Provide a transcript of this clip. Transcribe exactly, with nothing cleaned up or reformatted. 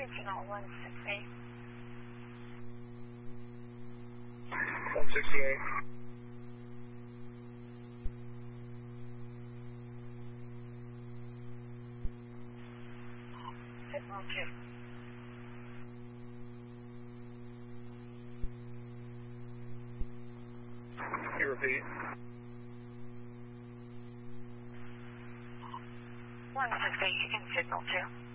Regional one sixty-eight. one sixty-eight. Signal two. Can you repeat? one sixty-eight, you can signal two.